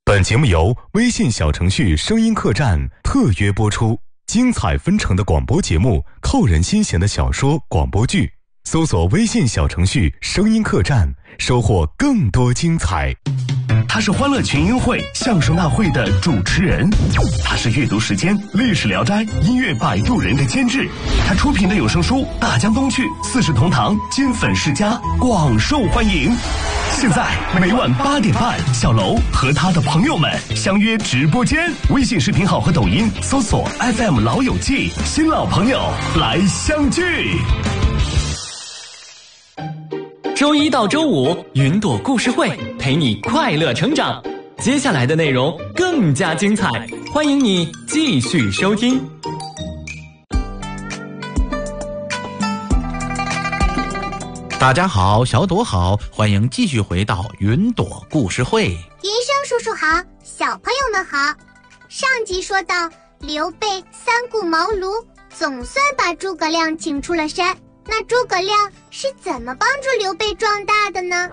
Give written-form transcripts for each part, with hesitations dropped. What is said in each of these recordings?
本节目由微信小程序声音客栈特约播出，精彩纷呈的广播节目，扣人心弦的小说广播剧，搜索微信小程序声音客栈，收获更多精彩。 他是欢乐群英会相声大会的主持人，他是阅读时间历史聊斋音乐摆渡人的监制，他出品的有声书《大江东去》四世同堂金粉世家广受欢迎。现在每晚8点半，小楼和他的朋友们相约直播间，微信视频号和抖音搜索 FM 老友记，新老朋友来相聚。 周一到周五，云朵故事会陪你快乐成长。接下来的内容更加精彩，欢迎你继续收听。 大家好，小朵好，欢迎继续回到云朵故事会。 云生叔叔好，小朋友们好。上集说到刘备三顾茅庐，总算把诸葛亮请出了山。那诸葛亮是怎么帮助刘备壮大的呢？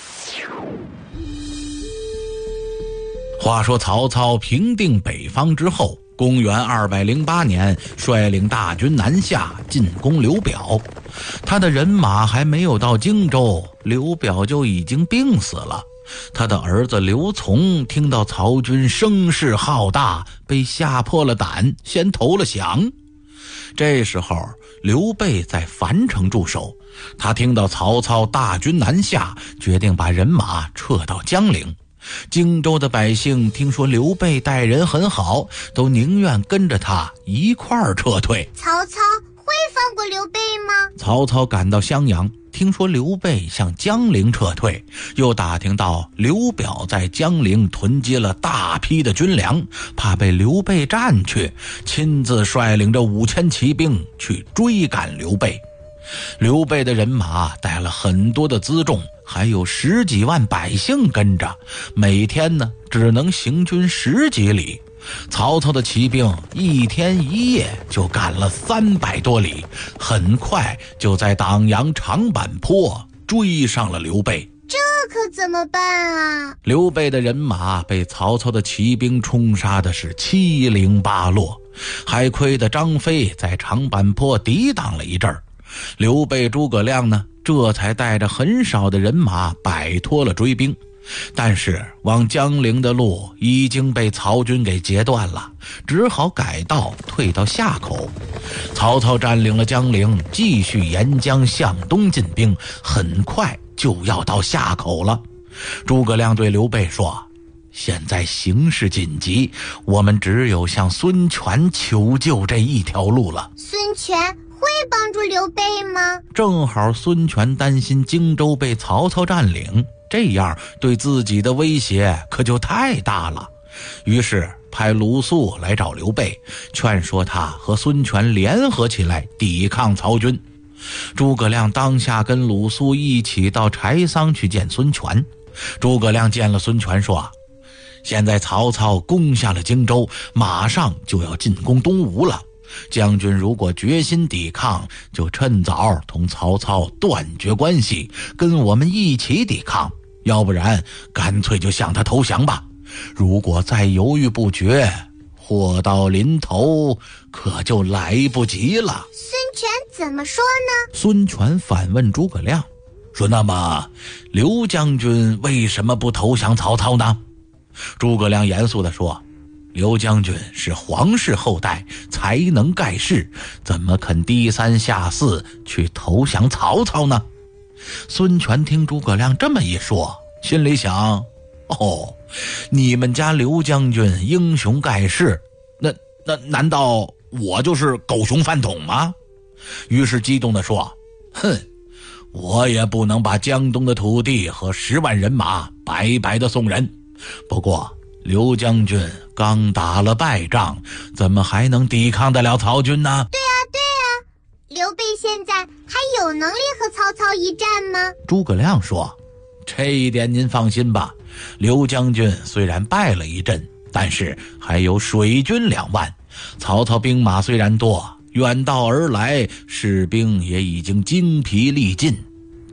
话说曹操平定北方之后，公元208年率领大军南下进攻刘表。他的人马还没有到荆州，刘表就已经病死了。他的儿子刘琮听到曹军声势浩大，被吓破了胆，先投了降。这时候刘备在樊城驻守，他听到曹操大军南下，决定把人马撤到江陵。荆州的百姓听说刘备待人很好，都宁愿跟着他一块儿撤退。 曹操会放过刘备吗？ 曹操赶到襄阳，听说刘备向江陵撤退，又打听到刘表在江陵囤积了大批的军粮，怕被刘备占去，亲自率领着5000骑兵去追赶刘备。刘备的人马带了很多的辎重，还有10几万百姓跟着，每天呢只能行军10几里。曹操的骑兵一天一夜就赶了300多里，很快就在党阳长坂坡追上了刘备。 这可怎么办啊？ 刘备的人马被曹操的骑兵冲杀的是七零八落，还亏得张飞在长坂坡抵挡了一阵儿。刘备诸葛亮呢，这才带着很少的人马摆脱了追兵。但是往江陵的路已经被曹军给截断了，只好改道退到夏口。曹操占领了江陵，继续沿江向东进兵，很快就要到夏口了。诸葛亮对刘备说，现在形势紧急，我们只有向孙权求救这一条路了。 孙权会帮助刘备吗？ 正好孙权担心荆州被曹操占领，这样对自己的威胁可就太大了。于是派鲁肃来找刘备，劝说他和孙权联合起来抵抗曹军。诸葛亮当下跟鲁肃一起到柴桑去见孙权。诸葛亮见了孙权说，现在曹操攻下了荆州，马上就要进攻东吴了。将军如果决心抵抗，就趁早同曹操断绝关系，跟我们一起抵抗，要不然干脆就向他投降吧。如果再犹豫不决，祸到临头可就来不及了。 孙权怎么说呢？ 孙权反问诸葛亮说，那么刘将军为什么不投降曹操呢？诸葛亮严肃地说，刘将军是皇室后代，才能盖世，怎么肯低三下四去投降曹操呢？孙权听诸葛亮这么一说，心里想，你们家刘将军英雄盖世，那难道我就是狗熊饭桶吗？于是激动地说，我也不能把江东的土地和10万人马白白的送人。不过刘将军刚打了败仗，怎么还能抵抗得了曹军呢？ 对啊，刘备现在还有能力和曹操一战吗？ 诸葛亮说，这一点您放心吧，刘将军虽然败了一阵，但是还有水军2万，曹操兵马虽然多，远道而来，士兵也已经精疲力尽。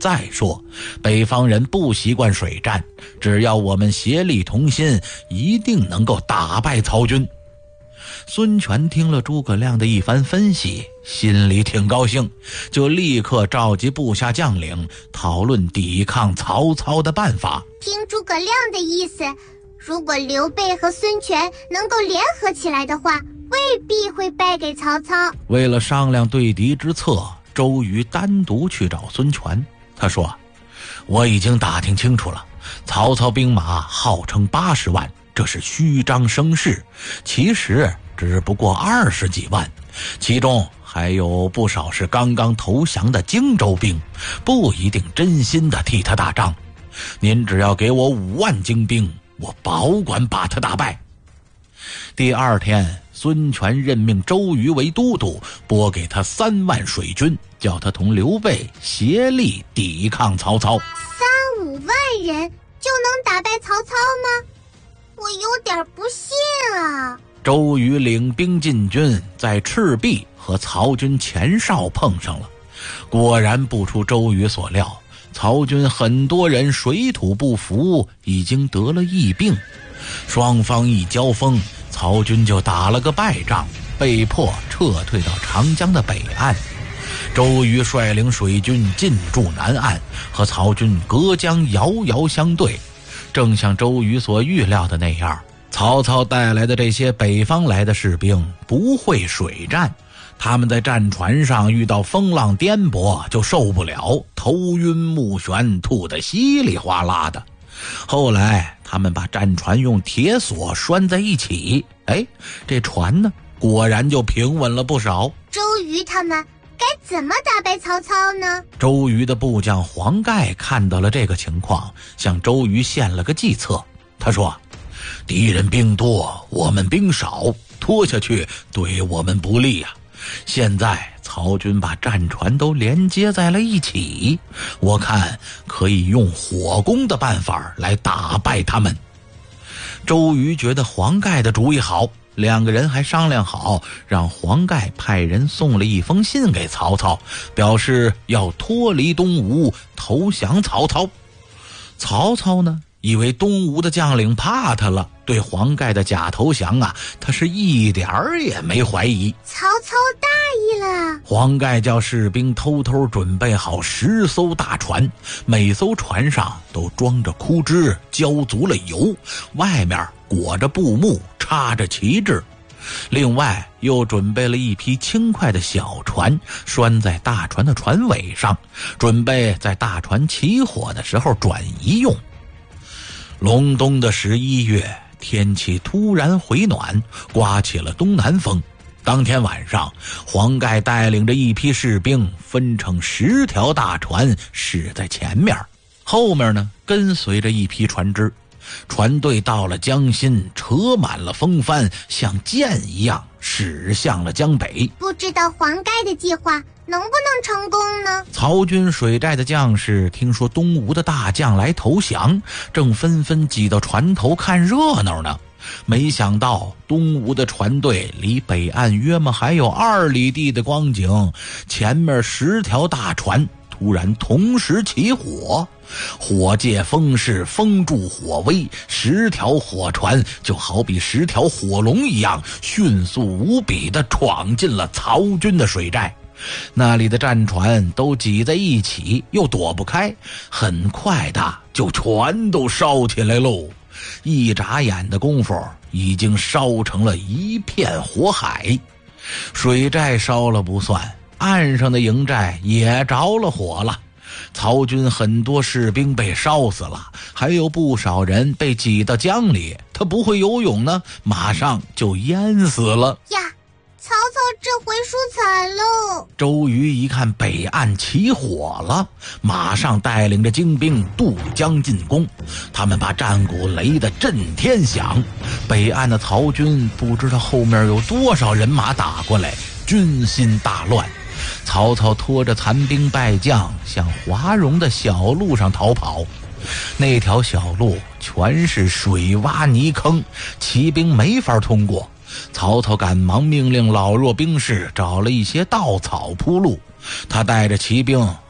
再说，北方人不习惯水战，只要我们协力同心，一定能够打败曹军。孙权听了诸葛亮的一番分析，心里挺高兴，就立刻召集部下将领讨论抵抗曹操的办法。 听诸葛亮的意思，如果刘备和孙权能够联合起来的话，未必会败给曹操。 为了商量对敌之策，周瑜单独去找孙权。他说，我已经打听清楚了，曹操兵马号称80万，这是虚张声势，其实只不过20几万，其中还有不少是刚刚投降的荆州兵，不一定真心的替他打仗。您只要给我5万精兵，我保管把他打败。第2天，孙权任命周瑜为都督，拨给他3万水军，叫他同刘备协力抵抗曹操。 3-5万人就能打败曹操吗？我有点不信啊。 周瑜领兵进军，在赤壁和曹军前哨碰上了。果然不出周瑜所料，曹军很多人水土不服，已经得了疫病。双方一交锋，曹军就打了个败仗，被迫撤退到长江的北岸。周瑜率领水军进驻南岸，和曹军隔江遥遥相对。正像周瑜所预料的那样，曹操带来的这些北方来的士兵不会水战，他们在战船上遇到风浪颠簸就受不了，头晕目眩，吐得稀里哗啦的。后来他们把战船用铁索拴在一起，这船呢果然就平稳了不少。 周瑜他们该怎么打败曹操呢？ 周瑜的部将黄盖看到了这个情况，向周瑜献了个计策。他说，敌人兵多，我们兵少，拖下去对我们不利啊。现在曹军把战船都连接在了一起，我看可以用火攻的办法来打败他们。周瑜觉得黄盖的主意好，两个人还商量好，让黄盖派人送了一封信给曹操，表示要脱离东吴，投降曹操。曹操呢，以为东吴的将领怕他了，对黄盖的假投降他是一点儿也没怀疑。 曹操大意了。 黄盖叫士兵偷偷准备好10艘大船，每艘船上都装着枯枝，浇足了油，外面裹着布幕，插着旗帜。另外又准备了一批轻快的小船，拴在大船的船尾上，准备在大船起火的时候转移用。隆冬的11月，天气突然回暖，刮起了东南风。当天晚上，黄盖带领着一批士兵分成10条大船驶在前面，后面呢跟随着一批船只。船队到了江心，扯满了风帆，像箭一样驶向了江北。 不知道黄盖的计划能不能成功呢？ 曹军水寨的将士听说东吴的大将来投降，正纷纷挤到船头看热闹呢。没想到东吴的船队离北岸约莫还有2里地的光景，前面10条大船突然同时起火，火借风势，风助火威，10条火船就好比10条火龙一样，迅速无比地闯进了曹军的水寨。那里的战船都挤在一起，又躲不开，很快的就全都烧起来喽。一眨眼的功夫，已经烧成了一片火海。水寨烧了不算，岸上的营寨也着了火了。曹军很多士兵被烧死了，还有不少人被挤到江里，他不会游泳呢，马上就淹死了呀！曹操这回输惨喽！ 周瑜一看北岸起火了，马上带领着精兵渡江进攻。他们把战鼓擂得震天响，北岸的曹军不知道后面有多少人马打过来，军心大乱。曹操拖着残兵败将向华容的小路上逃跑，那条小路全是水洼泥坑，骑兵没法通过。曹操赶忙命令老弱兵士找了一些稻草铺路，他带着骑兵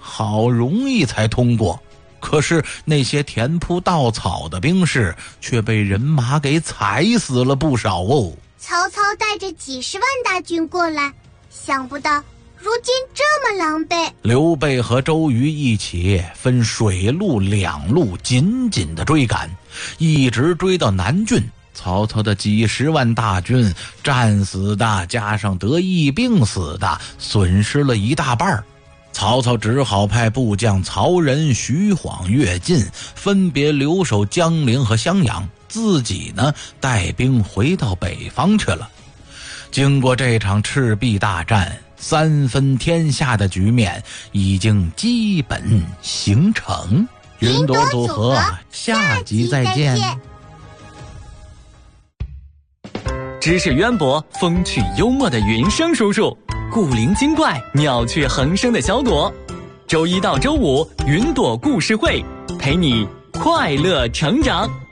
好容易才通过。可是那些填铺稻草的兵士却被人马给踩死了不少哦。 曹操带着几十万大军过来，想不到如今这么狼狈。 刘备和周瑜一起分水陆两路紧紧地追赶，一直追到南郡。曹操的几十万大军战死的加上得疫病死的，损失了一大半。曹操只好派部将曹仁、徐晃、乐进分别留守江陵和襄阳，自己呢带兵回到北方去了。经过这场赤壁大战，三分天下的局面已经基本形成。云朵组合，下集再见。 知识渊博、风趣幽默的云生叔叔，古灵精怪、妙趣横生的小朵。周一到周五，云朵故事会，陪你快乐成长。